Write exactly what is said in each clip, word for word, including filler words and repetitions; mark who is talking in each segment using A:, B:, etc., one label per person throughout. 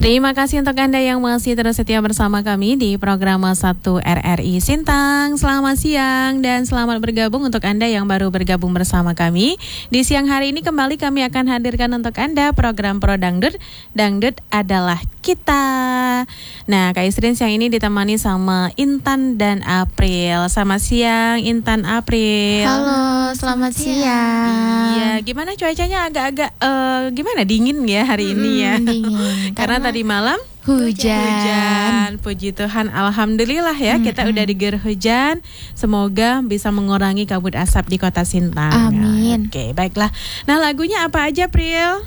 A: Terima kasih untuk Anda yang masih terus setia bersama kami di program satu R R I Sintang. Selamat siang dan selamat bergabung untuk Anda yang baru bergabung bersama kami. Di siang hari ini kembali kami akan hadirkan untuk Anda program Pro Dangdut. Dangdut adalah kita. Nah, Kak Isrin siang ini ditemani sama Intan dan April. Selamat siang Intan, April.
B: Halo, selamat siang.
A: Iya, gimana cuacanya agak-agak uh, gimana dingin ya hari ini ya?
B: Dingin.
A: Karena tadi malam
B: hujan.
A: Hujan. Puji Tuhan, alhamdulillah ya, mm-hmm. kita udah diguyur hujan. Semoga bisa mengurangi kabut asap di Kota Sintang.
B: Amin.
A: Oke, baiklah. Nah, lagunya apa aja, Pril?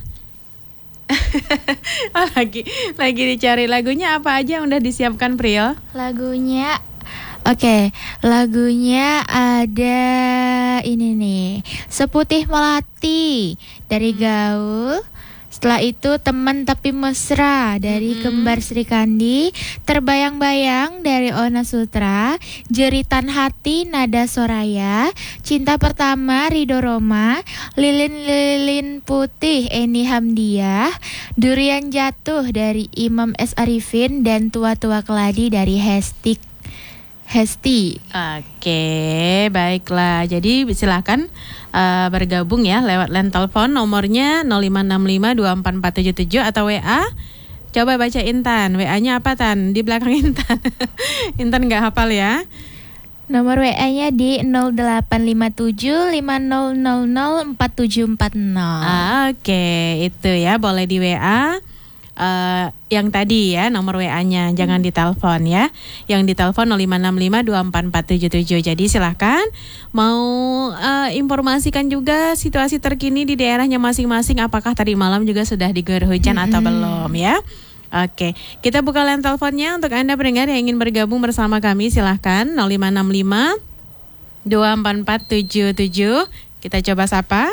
A: oh, lagi lagi dicari lagunya apa aja yang udah disiapkan, Pril?
B: Lagunya Oke, okay, lagunya ada ini nih, Seputih Melati dari Gaul. Setelah itu Teman Tapi Mesra dari hmm. Kembar Sri Kandi, Terbayang-bayang dari Ona Sutra, Jeritan Hati Nada Soraya, Cinta Pertama Ridho Roma, Lilin-lilin Putih Eni Hamdiah, Durian Jatuh dari Imam S. Arifin, dan Tua-tua Keladi dari Hestik Hesti.
A: Oke, baiklah. Jadi silakan uh, bergabung ya lewat line telepon nomornya nol lima enam lima dua empat empat tujuh tujuh atau W A. Coba baca Intan, W A-nya apa Tan? Di belakang Intan. Intan nggak hafal ya?
B: Nomor W A-nya di nol delapan lima tujuh lima nol nol nol empat tujuh empat nol.
A: Ah, Oke, itu ya, boleh di W A. Uh, yang tadi ya nomor W A-nya jangan ditelepon ya. Yang ditelepon nol lima enam lima dua empat empat tujuh tujuh. Jadi silahkan mau uh, informasikan juga situasi terkini di daerahnya masing-masing. Apakah tadi malam juga sudah diguyur hujan mm-hmm. atau belum ya? Oke, kita buka line teleponnya untuk Anda pendengar yang ingin bergabung bersama kami. Silahkan nol lima enam lima dua empat empat tujuh tujuh. Kita coba sapa.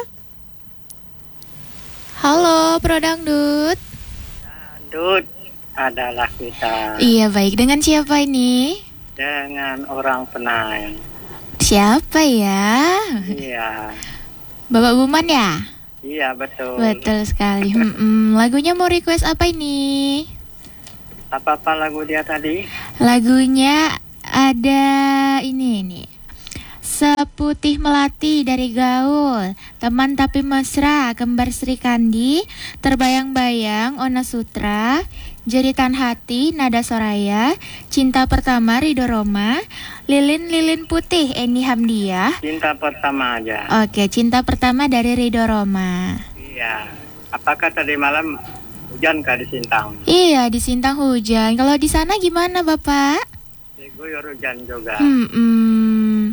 B: Halo, Pro Dangdut.
C: Dangdut adalah kita.
B: Iya, baik. Dengan siapa ini?
C: Dengan orang Penang.
B: Siapa ya?
C: Iya.
B: Bapak Buman ya?
C: Iya, betul.
B: Betul sekali. hmm, lagunya mau request apa ini?
C: Apa-apa lagu dia tadi?
B: Lagunya ada ini nih. Seputih Melati dari Gaul, Teman Tapi Mesra, Kembar Sri Kandi, Terbayang-bayang, Ona Sutra, Jeritan Hati, Nada Soraya, Cinta Pertama, Ridho Roma, Lilin-lilin Putih, Eni Hamdiah.
C: Cinta Pertama aja.
B: Oke, Cinta Pertama dari Ridho Roma.
C: Iya. Apakah tadi malam hujan kah di Sintang?
B: Iya, di Sintang hujan. Kalau di sana gimana, Bapak?
C: Diguyur hujan juga.
B: Hmm. hmm.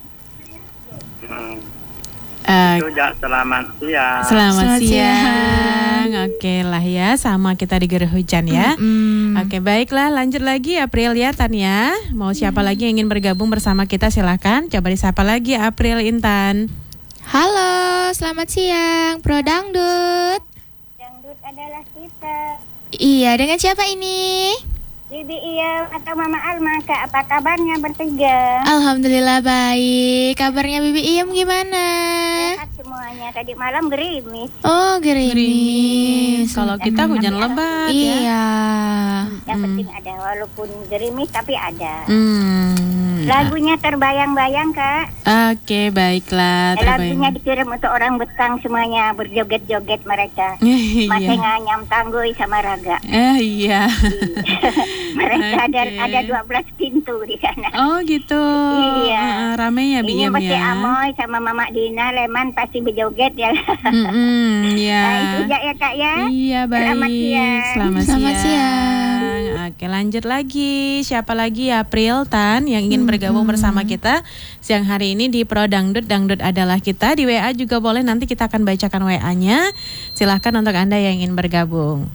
C: Hmm.
A: Uh,
C: Sudah, selamat siang.
A: Selamat,
B: selamat siang.
A: siang. Oke lah ya, sama kita diguyur hujan ya.
B: Mm-hmm.
A: Oke, baiklah, lanjut lagi April ya, Tania. Mau siapa mm-hmm. lagi yang ingin bergabung bersama kita, silakan. Coba disapa lagi April, Intan.
B: Halo, selamat siang, Pro Dangdut.
D: Dangdut adalah kita.
B: Iya, dengan siapa ini?
D: Bibi Iem atau Mama Alma, Kak, apa kabarnya bertiga?
B: Alhamdulillah baik. Kabarnya Bibi Iem gimana?
D: Sehat semuanya. Tadi malam gerimis.
B: Oh, gerimis.
A: Gerimis. Kalau kita hujan lebat ya.
B: Iya.
D: Yang
A: Hmm.
D: penting ada, walaupun gerimis tapi ada.
A: Hmm.
D: Lagunya Terbayang-bayang, Kak.
A: Oke, baiklah.
D: Lagunya dikirim untuk orang Betang semuanya, berjoget-joget mereka.
A: Iya.
D: Masih nganyam tangguy sama raga.
A: Eh iya.
D: Mereka
A: Okay.
D: ada ada dua belas pintu di sana.
A: Oh gitu.
D: Iya.
A: Uh, rame ya Bi
D: Ini
A: Iem
D: pasti
A: ya.
D: Amoy sama Mama Dina Leman pasti berjoget ya.
A: Mm-mm, ya.
D: Nah, itu aja ya Kak ya.
A: Iya baik.
D: Selamat siang.
A: Selamat,
B: Selamat
A: siang.
B: siang.
A: Oke, lanjut lagi. Siapa lagi April Tan yang ingin
B: Hmm.
A: bergabung bersama kita siang hari ini di Pro Dangdut. Dangdut adalah kita. Di W A juga boleh, nanti kita akan bacakan W A-nya. Silahkan untuk Anda yang ingin bergabung.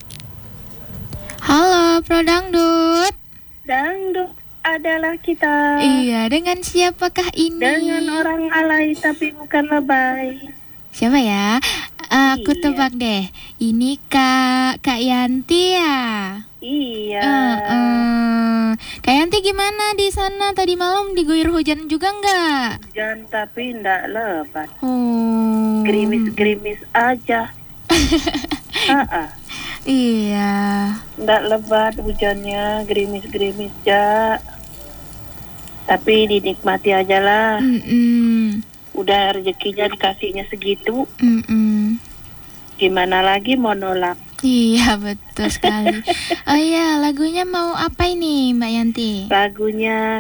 B: Halo, Pro Dangdut.
E: Dangdut adalah kita.
B: Iya, dengan siapakah ini?
E: Dengan orang alay tapi bukan lebay.
B: Siapa ya? Aku
E: Iya.
B: tebak deh. Ini Kak Kak Yanti ya.
E: Iya.
B: Uh, uh. Kak Yanti gimana di sana? Tadi malam diguyur hujan juga enggak?
E: Hujan tapi ndak lebat.
B: Oh.
E: Gerimis-gerimis aja. Ah, ah.
B: Iya.
E: Ndak lebat hujannya, gerimis-gerimis ja. Tapi dinikmati aja lah.
B: Mm-mm.
E: Udah rezekinya dikasihnya segitu.
B: Mm-mm.
E: Gimana lagi mau nolak?
B: Iya betul sekali. Oh iya, lagunya mau apa ini Mbak Yanti?
E: Lagunya